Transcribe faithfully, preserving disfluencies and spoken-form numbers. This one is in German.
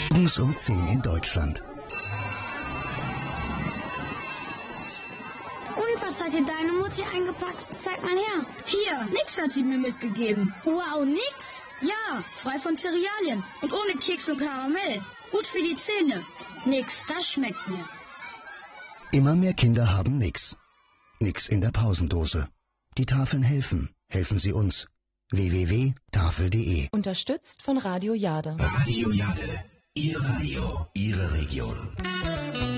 Morgens um zehn in Deutschland. Und was hat dir deine Mutti eingepackt? Zeig mal her. Hier, nix hat sie mir mitgegeben. Wow, nix? Ja, frei von Cerealien und ohne Keks und Karamell. Gut für die Zähne. Nix, das schmeckt mir. Immer mehr Kinder haben nix. Nix in der Pausendose. Die Tafeln helfen. Helfen Sie uns. w w w punkt tafel punkt de Unterstützt von Radio Jade. Radio Jade. Ihr Radio, Ihre Region.